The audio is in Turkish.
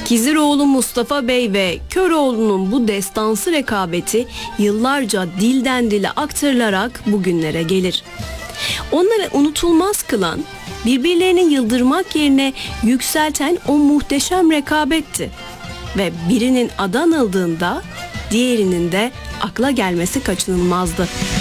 İkiziroğlu Mustafa Bey ve Köroğlu'nun bu destansı rekabeti yıllarca dilden dile aktarılarak bugünlere gelir. Onları unutulmaz kılan, birbirlerini yıldırmak yerine yükselten o muhteşem rekabetti. Ve birinin adı anıldığında diğerinin de akla gelmesi kaçınılmazdı.